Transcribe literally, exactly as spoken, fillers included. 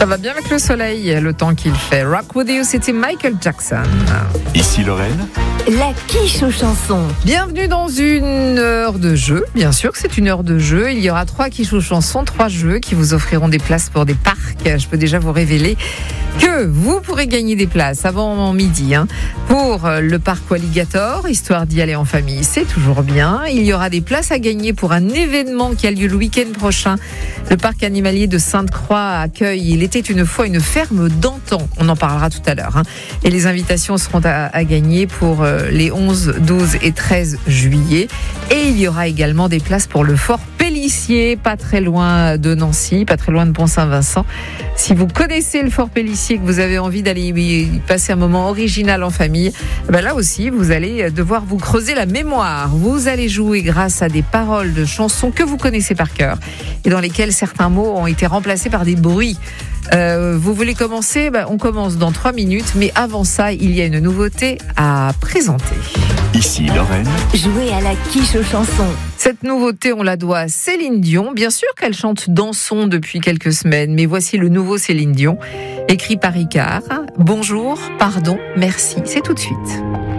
Ça va bien avec le soleil, le temps qu'il fait. Rock With You, c'était Michael Jackson. Ici Lorraine. La quiche aux chansons. Bienvenue dans une heure de jeu. Bien sûr que c'est une heure de jeu. Il y aura trois quiches aux chansons, trois jeux qui vous offriront des places pour des parcs. Je peux déjà vous révéler que vous pourrez gagner des places avant midi hein, pour le parc Alligator, histoire d'y aller en famille, c'est toujours bien. Il y aura des places à gagner pour un événement qui a lieu le week-end prochain. Le parc animalier de Sainte-Croix accueille, il était une fois une ferme d'antan. On en parlera tout à l'heure. Hein. Et les invitations seront à, à gagner pour euh, les onze, douze et treize juillet. Et il y aura également des places pour le fort Pélissier, pas très loin de Nancy, pas très loin de Pont-Saint-Vincent. Si vous connaissez le fort Pélissier, que vous avez envie d'aller y passer un moment original en famille, ben là aussi, vous allez devoir vous creuser la mémoire. Vous allez jouer grâce à des paroles de chansons que vous connaissez par cœur et dans lesquelles certains mots ont été remplacés par des bruits. Euh, vous voulez commencer ? Ben, on commence dans trois minutes, mais avant ça, il y a une nouveauté à présenter. Ici Lorraine. Jouer à la quiche aux chansons. Cette nouveauté, on la doit à Céline Dion. Bien sûr qu'elle chante Dansons depuis quelques semaines, mais voici le nouveau Céline Dion, écrit par Ricard. Bonjour, pardon, merci, c'est tout de suite.